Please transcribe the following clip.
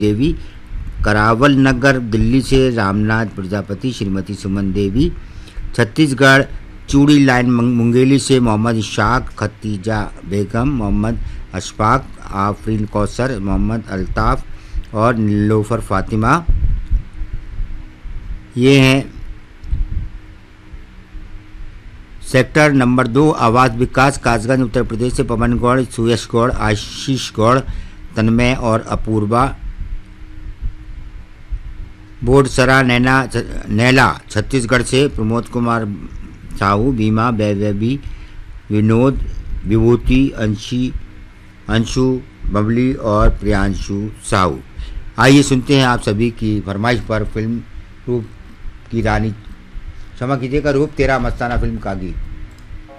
देवी, करावल नगर दिल्ली से रामनाथ प्रजापति, श्रीमती सुमन देवी, छत्तीसगढ़ चूड़ी लाइन मुंगेली से मोहम्मद इशाक, खतीजा बेगम, मोहम्मद अशफाक, आफरीन कौसर, मोहम्मद अल्ताफ़ और नीलोफर फातिमा। ये हैं सेक्टर नंबर 2 आवास विकास कासगंज उत्तर प्रदेश से पवन गौड़, सुयश गौड़, आशीष गौड़, तन्मय और अपूर्वा। बोडसरा नैला छत्तीसगढ़ से प्रमोद कुमार साहू, बीमा वैभवी, विनोद, विभूति, अंशु बबली और प्रियांशु साहू। आइए सुनते हैं आप सभी की फरमाइश पर फिल्म रूप की रानी, क्षमा कीजिएगा, रूप तेरा मस्ताना फिल्म का गीत।